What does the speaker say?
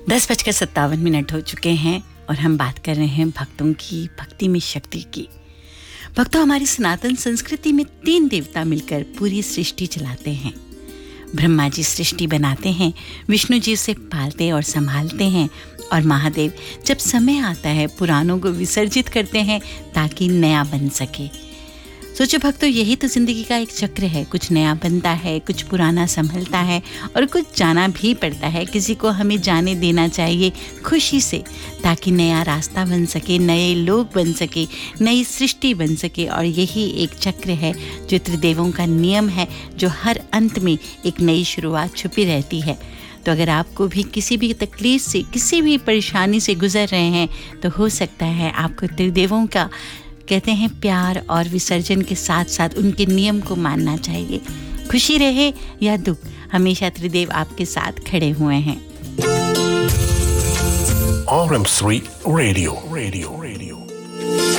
10:57 हो चुके हैं और हम बात कर रहे हैं भक्तों की भक्ति में शक्ति की। भक्तों, हमारी सनातन संस्कृति में 3 देवता मिलकर पूरी सृष्टि चलाते हैं। ब्रह्मा जी सृष्टि बनाते हैं, विष्णु जी उसे पालते और संभालते हैं और महादेव जब समय आता है पुरानों को विसर्जित करते हैं ताकि नया बन सके। सोचो भक्तों, यही तो जिंदगी का एक चक्र है। कुछ नया बनता है, कुछ पुराना संभलता है और कुछ जाना भी पड़ता है। किसी को हमें जाने देना चाहिए खुशी से ताकि नया रास्ता बन सके, नए लोग बन सके, नई सृष्टि बन सके। और यही एक चक्र है जो त्रिदेवों का नियम है, जो हर अंत में एक नई शुरुआत छुपी रहती है। तो अगर आपको भी किसी भी तकलीफ से, किसी भी परेशानी से गुजर रहे हैं तो हो सकता है आपको त्रिदेवों का कहते हैं प्यार और विसर्जन के साथ साथ उनके नियम को मानना चाहिए। खुशी रहे या दुख, हमेशा त्रिदेव आपके साथ खड़े हुए हैं। RM3 Radio.